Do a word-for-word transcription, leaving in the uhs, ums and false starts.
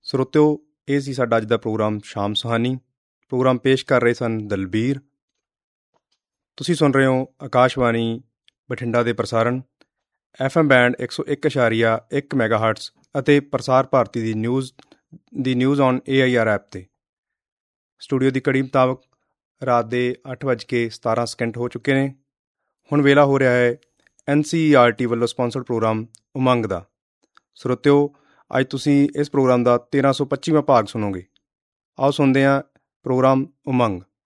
ਸਰੋਤਿਓ, ਇਹ ਸੀ ਸਾਡਾ ਅੱਜ ਦਾ ਪ੍ਰੋਗਰਾਮ ਸ਼ਾਮ ਸੁਹਾਨੀ। ਪ੍ਰੋਗਰਾਮ ਪੇਸ਼ ਕਰ ਰਹੇ ਸਨ ਦਲਬੀਰ। ਤੁਸੀਂ ਸੁਣ ਰਹੇ ਹੋ ਆਕਾਸ਼ਵਾਣੀ ਬਠਿੰਡਾ ਦੇ ਪ੍ਰਸਾਰਣ ਐਫ ਐਮ ਬੈਂਡ ਇੱਕ ਸੌ ਇੱਕ ਅਸ਼ਾਰੀਆ ਇੱਕ ਮੈਗਾ ਹਰਟਸ ਅਤੇ ਪ੍ਰਸਾਰ ਭਾਰਤੀ ਦੀ news the news on A I R app 'ਤੇ। ਸਟੂਡੀਓ ਦੀ ਘੜੀ ਮੁਤਾਬਕ ਰਾਤ ਦੇ ਅੱਠ ਵੱਜ ਕੇ ਸਤਾਰਾਂ ਸਕਿੰਟ ਹੋ ਚੁੱਕੇ ਨੇ। ਹੁਣ ਵੇਲਾ ਹੋ ਰਿਹਾ ਹੈ ਐਨ ਸੀ ਈ ਆਰ ਟੀ ਵੱਲੋਂ ਸਪਾਂਸਰਡ ਪ੍ਰੋਗਰਾਮ ਉਮੰਗ ਦਾ। ਸਰੋਤਿਓ, ਅੱਜ ਤੁਸੀਂ ਇਸ ਪ੍ਰੋਗਰਾਮ ਦਾ ਤੇਰ੍ਹਾਂ ਸੌ ਪੱਚੀਵਾਂ ਭਾਗ ਸੁਣੋਗੇ। ਆਓ ਸੁਣਦੇ ਹਾਂ ਪ੍ਰੋਗਰਾਮ ਉਮੰਗ।